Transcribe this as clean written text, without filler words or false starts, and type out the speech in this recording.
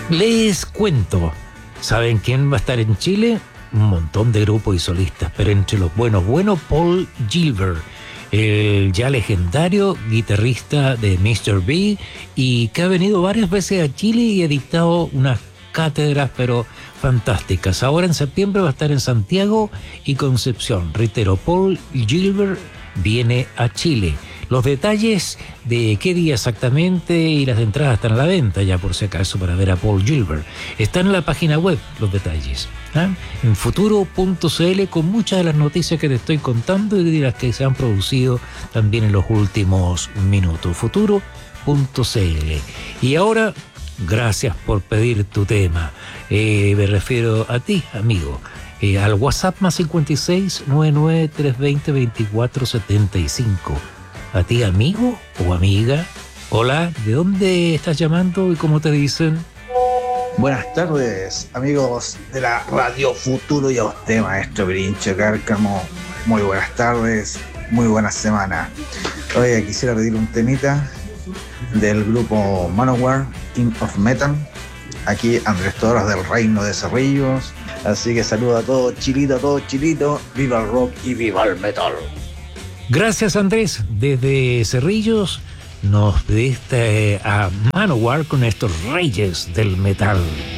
Les cuento, ¿saben quién va a estar en Chile? Un montón de grupos y solistas, pero entre los buenos, Paul Gilbert, el ya legendario guitarrista de Mr. B, y que ha venido varias veces a Chile y ha dictado unas cátedras, pero fantásticas. Ahora en septiembre va a estar en Santiago y Concepción. Reitero, Paul Gilbert viene a Chile. Los detalles de qué día exactamente y las entradas están a la venta, ya por si acaso, para ver a Paul Gilbert. Están en la página web los detalles, en futuro.cl, con muchas de las noticias que te estoy contando y de las que se han producido también en los últimos minutos. Futuro.cl. Y ahora, gracias por pedir tu tema. Me refiero a ti, amigo. Al WhatsApp más 56 99 320 24 75. A ti, amigo o amiga. Hola, ¿de dónde estás llamando y cómo te dicen? Buenas tardes, amigos de la Radio Futuro, y a usted, maestro Grincho Cárcamo. Muy buenas tardes, muy buena semana. Hoy quisiera pedir un temita del grupo Manowar, King of Metal. Aquí Andrés Toros del Reino de Cerrillos. Así que saludo a todos Chilito. Viva el rock y viva el metal. Gracias, Andrés. Desde Cerrillos nos pediste a Manowar con estos reyes del metal.